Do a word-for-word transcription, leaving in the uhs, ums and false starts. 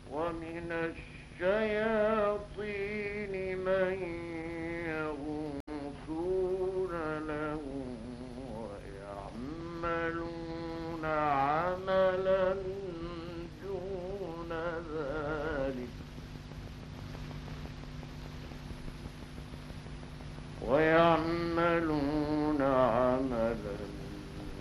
ومن الشياطين من يغوصون له ويعملون عملا دون ذلك ويعملون